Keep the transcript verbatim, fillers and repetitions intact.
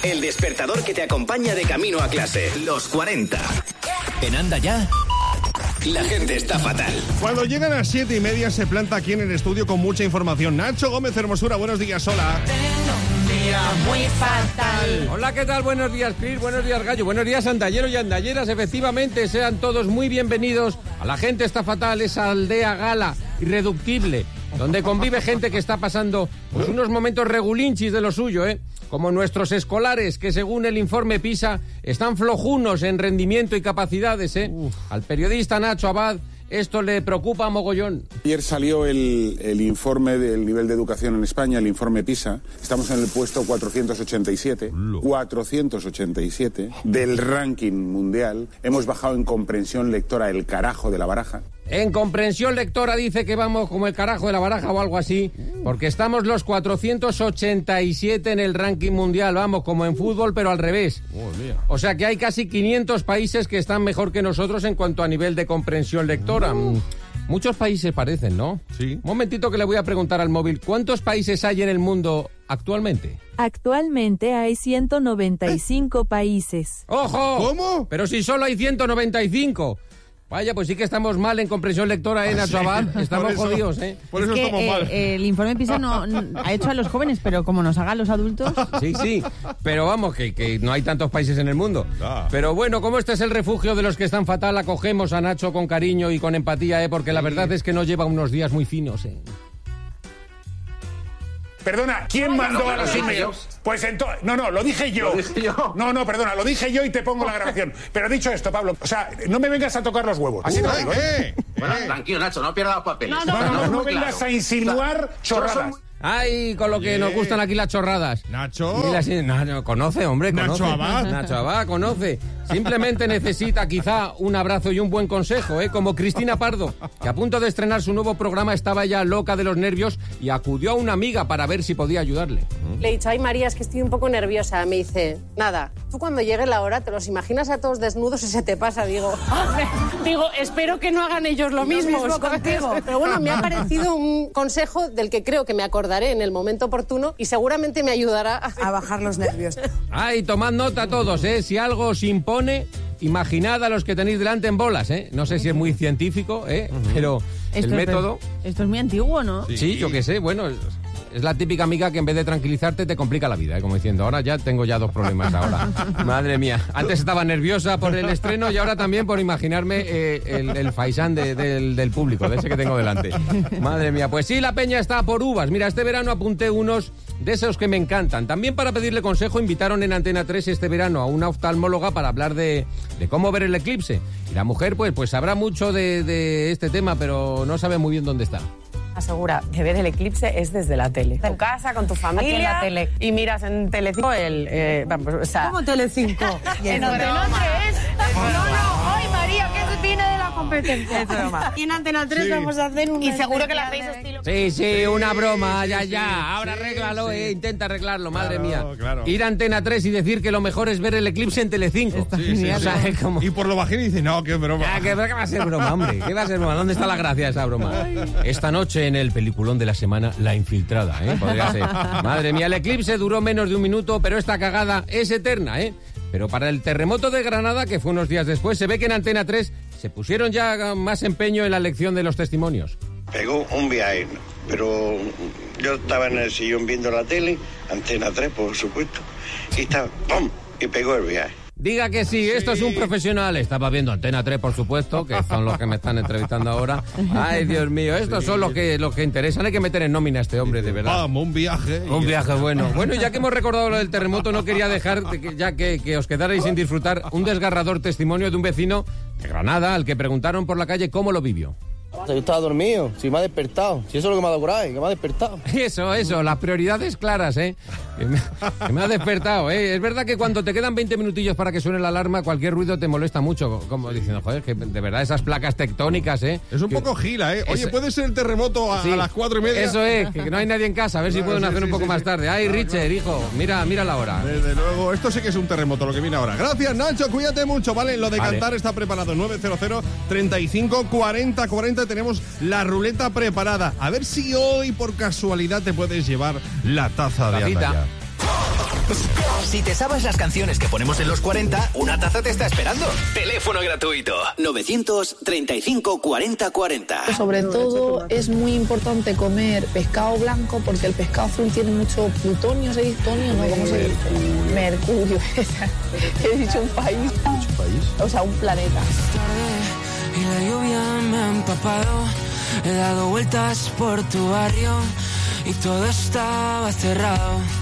El despertador que te acompaña de camino a clase. Los cuarenta. En Anda Ya, la gente está fatal. Cuando llegan a las siete y media se planta aquí en el estudio con mucha información. Nacho Gómez Hermosura, buenos días, hola. Muy fatal. Hola, ¿qué tal? Buenos días, Chris. Buenos días, Gallo. Buenos días, andalleros y andalleras. Efectivamente, sean todos muy bienvenidos a La Gente Está Fatal, esa aldea gala, irreductible, donde convive gente que está pasando pues, unos momentos regulinchis de lo suyo, ¿eh? Como nuestros escolares, que según el informe PISA están flojunos en rendimiento y capacidades, ¿eh? Uf. Al periodista Nacho Abad esto le preocupa a mogollón. Ayer salió el, el informe del nivel de educación en España, el informe PISA. Estamos en el puesto cuatrocientos ochenta y siete. cuatrocientos ochenta y siete del ranking mundial. Hemos bajado en comprensión lectora el carajo de la baraja. En comprensión lectora dice que vamos como el carajo de la baraja o algo así, porque estamos los cuatrocientos ochenta y siete en el ranking mundial, vamos, como en fútbol, pero al revés. O sea que hay casi quinientos países que están mejor que nosotros en cuanto a nivel de comprensión lectora. Muchos países parecen, ¿no? Sí. Un momentito que le voy a preguntar al móvil, ¿cuántos países hay en el mundo actualmente? Actualmente hay ciento noventa y cinco países. ¡Ojo! ¿Cómo? Pero si solo hay ciento noventa y cinco. Vaya, pues sí que estamos mal en comprensión lectora, ¿eh, Nacho Abad? Estamos eso, jodidos, ¿eh? Por es eso que, estamos eh, mal. eh, el informe PISA no, no ha hecho a los jóvenes, pero como nos haga a los adultos... Sí, sí, pero vamos, que, que no hay tantos países en el mundo. Ah. Pero bueno, como este es el refugio de los que están fatal, acogemos a Nacho con cariño y con empatía, ¿eh? Porque la verdad es que nos lleva unos días muy finos, ¿eh? Perdona, ¿quién mandó a los emails? Pues entonces... No, no, lo dije yo. ¿Lo dije yo? No, no, perdona, lo dije yo y te pongo la grabación. Pero dicho esto, Pablo, o sea, no me vengas a tocar los huevos. Así te lo digo, ¿eh? Bueno, tranquilo, Nacho, no pierdas los papeles. No, no, no, no, no Muy vengas claro. a insinuar chorradas. Ay, con lo que nos gustan aquí las chorradas. Nacho. Y las- no, no, conoce, hombre, conoce. Nacho Abad. Nacho Abad, conoce. Simplemente necesita quizá un abrazo y un buen consejo, ¿eh? Como Cristina Pardo, que a punto de estrenar su nuevo programa estaba ya loca de los nervios y acudió a una amiga para ver si podía ayudarle. Le he dicho, ay María, es que estoy un poco nerviosa. Me dice, nada, tú cuando llegue la hora te los imaginas a todos desnudos y se te pasa. Digo, digo, espero que no hagan ellos lo mismo. mismo contigo. Pero bueno, me ha parecido un consejo del que creo que me acordaré en el momento oportuno y seguramente me ayudará a, A bajar los nervios. Ay, tomad nota todos, ¿eh? Si algo os impone, imaginad a los que tenéis delante en bolas, ¿eh? No sé si es muy científico, ¿eh? Pero el Esto es- método... Esto es muy antiguo, ¿no? Sí, yo qué sé, bueno, es, es la típica amiga que en vez de tranquilizarte te complica la vida, ¿eh? Como diciendo, ahora ya tengo ya dos problemas ahora. Madre mía, antes estaba nerviosa por el estreno y ahora también por imaginarme eh, el, el faisán de- del, del público, de ese que tengo delante. Madre mía, pues sí, la peña está por uvas. Mira, este verano apunté unos de esos que me encantan. También para pedirle consejo invitaron en Antena tres este verano a una oftalmóloga para hablar de, de cómo ver el eclipse. Y la mujer pues, pues sabrá mucho de, de este tema, pero no sabe muy bien dónde está. Asegura que ver el eclipse es desde la tele. En tu casa, con tu familia. en la tele. Y miras en Telecinco el... Eh, vamos, o sea, ¿Cómo Telecinco? en Antena tres. No, no, hoy María, que viene de la competencia. Es broma. Y en Antena tres vamos a hacer un... Y seguro que la hacéis estilo... Sí, sí, una broma, ya, ya. Ahora arréglalo, eh, intenta arreglarlo, madre Claro, mía. claro. Ir a Antena tres y decir que lo mejor es ver el eclipse en Telecinco. Sí, sí, O sea, sí. es como... Y por lo bajito dice, no, qué broma. Ah, ¿qué, ¿Qué va a ser broma, hombre? ¿Qué va a ser broma? ¿Dónde está la gracia de esa broma? Esta noche en el peliculón de la semana, La Infiltrada, ¿eh? Podría ser. Madre mía, el eclipse duró menos de un minuto, pero esta cagada es eterna, ¿eh? Pero para el terremoto de Granada, que fue unos días después, se ve que en Antena tres se pusieron ya más empeño en la lección de los testimonios. Pegó un viaje, pero yo estaba en el sillón viendo la tele, Antena tres, por supuesto, y estaba, ¡pum!, y pegó el viaje. Diga que sí, esto es un profesional. Estaba viendo Antena tres, por supuesto, que son los que me están entrevistando ahora. Ay, Dios mío, estos son los que, los que interesan. Hay que meter en nómina a este hombre, de verdad. Vamos, un viaje. Un viaje bueno. Bueno, ya que hemos recordado lo del terremoto, no quería dejar, de que- ya que, que os quedarais sin disfrutar, un desgarrador testimonio de un vecino de Granada, al que preguntaron por la calle cómo lo vivió. Yo estaba dormido, si me ha despertado. Si eso es lo que me ha dado coraje, que me ha despertado. Eso, eso, las prioridades claras, ¿eh? Que me, que me ha despertado, ¿eh? Es verdad que cuando te quedan veinte minutillos para que suene la alarma, cualquier ruido te molesta mucho. Como diciendo, joder, que de verdad esas placas tectónicas, ¿eh? Es un Que- poco gila, ¿eh? Oye, Eso- ¿puede ser el terremoto a, Sí, a las cuatro y media? Eso es, que no hay nadie en casa, a ver si Claro, pueden sí, hacer sí, un poco sí, más sí. tarde. Ay, Richard, hijo, mira, mira la hora. Desde luego, esto sí que es un terremoto lo que viene ahora. Gracias, Nacho, cuídate mucho, ¿vale? Lo de Vale. cantar está preparado. nueve cero cero, treinta y cinco, cuarenta, cuarenta. Tenemos la ruleta preparada. A ver si hoy, por casualidad, te puedes llevar la taza de Tacita. Anda Ya. Si te sabes las canciones que ponemos en los cuarenta, una taza te está esperando. Teléfono gratuito. novecientos treinta y cinco cuarenta cuarenta. Sobre todo es muy importante comer pescado blanco porque el pescado azul tiene mucho plutonio, ¿se dice plutonio? No, ¿cómo se dice? Mercurio. He dicho un país. ¿Un país? O sea, un planeta. Y la lluvia me ha empapado. He dado vueltas por tu barrio y todo estaba cerrado.